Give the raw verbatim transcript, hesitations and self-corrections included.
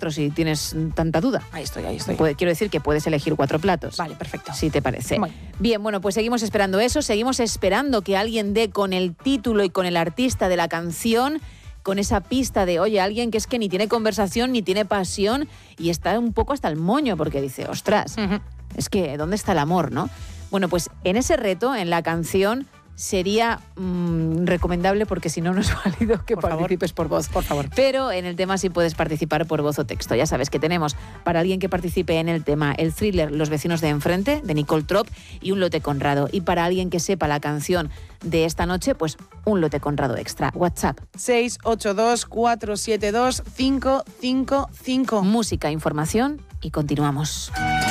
cuatro si tienes tanta duda. Ahí estoy, ahí estoy. Puede, quiero decir que puedes elegir cuatro platos. Vale, perfecto. Si te parece. Bueno. Bien, bueno, pues seguimos esperando eso, seguimos esperando que alguien dé con el título y con el artista de la canción, con esa pista de, oye, alguien que es que ni tiene conversación, ni tiene pasión, y está un poco hasta el moño, porque dice, ostras, uh-huh. es que, ¿dónde está el amor, no? Bueno, pues en ese reto, en la canción, sería mmm, recomendable, porque si no, no es válido que por participes favor. por voz. Por favor. Pero en el tema sí puedes participar por voz o texto. Ya sabes que tenemos para alguien que participe en el tema el thriller Los vecinos de enfrente, de Nicole Trop, y un lote Conrado. Y para alguien que sepa la canción de esta noche, pues un lote Conrado extra. WhatsApp. seis ocho dos, cuatro siete dos, cinco cinco cinco. Música, información y continuamos.